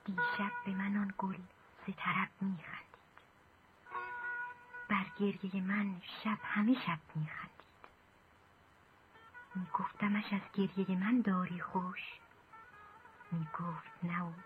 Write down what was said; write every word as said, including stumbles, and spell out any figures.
دیشب به من آن گل ز طرب میخندید، بر گریه من شب همه شب میخندید. میگفتمش از گریه من داری خوش، میگفت نه و